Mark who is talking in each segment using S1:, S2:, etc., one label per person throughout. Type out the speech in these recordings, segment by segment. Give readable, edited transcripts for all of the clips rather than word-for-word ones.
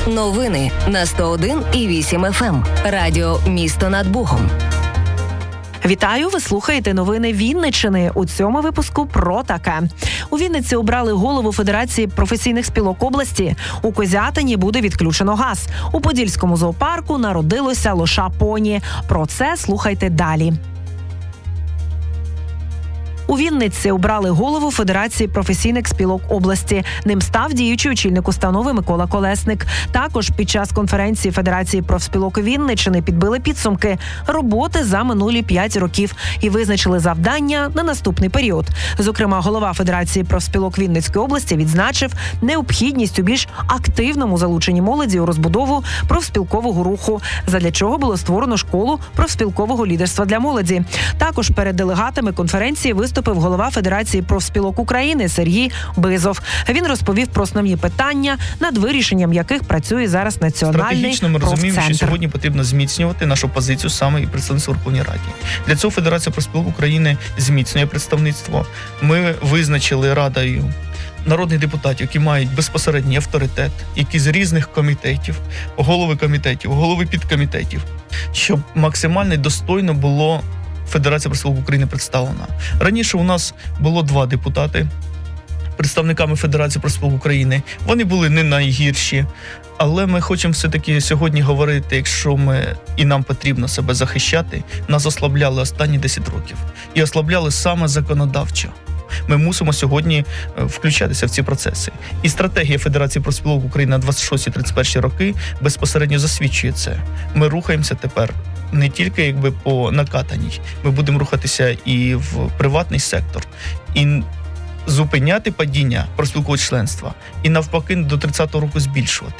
S1: Новини на 101,8 FM. Радіо «Місто над Богом».
S2: Вітаю! Ви слухаєте новини Вінниччини. У цьому випуску про таке. У Вінниці обрали голову Федерації професійних спілок області. У Козятині буде відключено газ. У Подільському зоопарку народилося лоша поні. Про це слухайте далі. У Вінниці обрали голову Федерації професійних спілок області. Ним став діючий очільник установи Микола Колесник. Також під час конференції Федерації профспілок Вінниччини підбили підсумки роботи за минулі 5 років і визначили завдання на наступний період. Зокрема, голова Федерації профспілок Вінницької області відзначив необхідність у більш активному залученні молоді у розбудову профспілкового руху, задля чого було створено школу профспілкового лідерства для молоді. Також перед делегатами конференції виступив голова Федерації профспілок України Сергій Бизов. Він розповів про основні питання, над вирішенням яких працює зараз Національний профцентр.
S3: Стратегічно ми розуміємо, що сьогодні потрібно зміцнювати нашу позицію саме і представництво в Верховній Раді. Для цього Федерація профспілок України зміцнює представництво. Ми визначили Радою народних депутатів, які мають безпосередній авторитет, які з різних комітетів, голови комітетів, голови підкомітетів, щоб максимально достойно було Федерація профспілок України представлена. Раніше у нас було 2 депутати представниками Федерації профспілок України. Вони були не найгірші, але ми хочемо все-таки сьогодні говорити, якщо і нам потрібно себе захищати, нас ослабляли останні 10 років. І ослабляли саме законодавчо. Ми мусимо сьогодні включатися в ці процеси. І стратегія Федерації профспілок України на 26-31 роки безпосередньо засвідчує це. Ми рухаємося тепер не тільки по накатаній, ми будемо рухатися і в приватний сектор, і зупиняти падіння профспілкового членства, і навпаки до 30-го року збільшувати.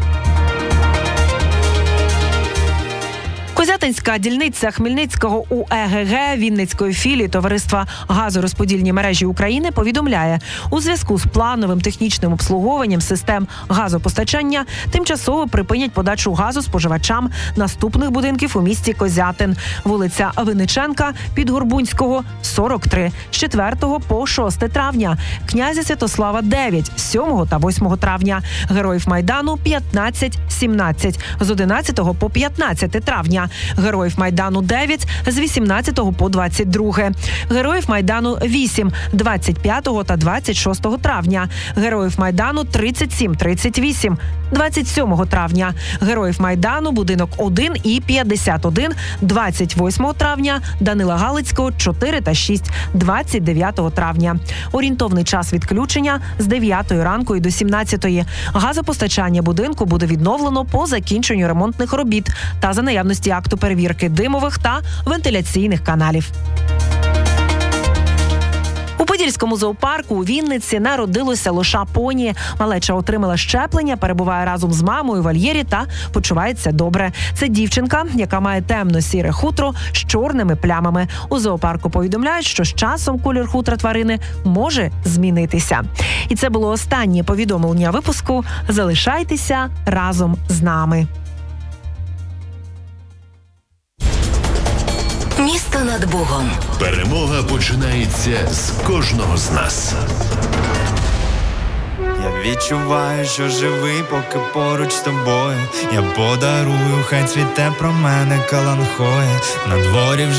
S2: Козятинська дільниця Хмельницького УЕГГ Вінницької філії Товариства газорозподільні мережі України повідомляє, у зв'язку з плановим технічним обслуговуванням систем газопостачання тимчасово припинять подачу газу споживачам наступних будинків у місті Козятин. Вулиця Винниченка, Підгорбунського, 43, з 4 по 6 травня, Князя Святослава, 9, з 7 та 8 травня, Героїв Майдану, 15, 17, з 11 по 15 травня, Героїв Майдану 9, з 18 по 22. Героїв Майдану 8, 25 та 26 травня. Героїв Майдану 37, 38, 27 травня. Героїв Майдану будинок 1 і 51, 28 травня. Данила Галицького 4 та 6, 29 травня. Орієнтовний час відключення з 9 ранку і до 17. Газопостачання будинку буде відновлено по закінченню ремонтних робіт та за наявності акту перевірки димових та вентиляційних каналів. У Подільському зоопарку у Вінниці народилося лоша поні. Малеча отримала щеплення, перебуває разом з мамою в вольєрі та почувається добре. Це дівчинка, яка має темно-сіре хутро з чорними плямами. У зоопарку повідомляють, що з часом колір хутра тварини може змінитися. І це було останнє повідомлення випуску. Залишайтеся разом з нами.
S1: Місто над Богом.
S4: Перемога починається з кожного з нас.
S5: Я відчуваю, що живий, поки поруч з тобою. Я подарую, хай цвіте про мене каланхоя. На дворі вже